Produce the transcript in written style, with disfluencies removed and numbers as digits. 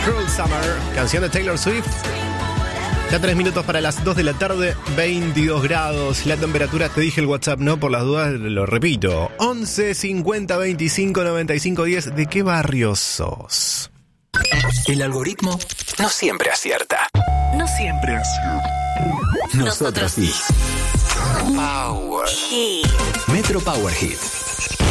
Cruel Summer, canción de Taylor Swift. Ya 3 minutos para las 2 de la tarde, 22 grados. La temperatura, te dije el WhatsApp, ¿no? Por las dudas, lo repito. 11 50 25 95 10. ¿De qué barrio sos? El algoritmo no siempre acierta. No siempre acierta. Nosotros sí. Power Hit. Metro Power Hit.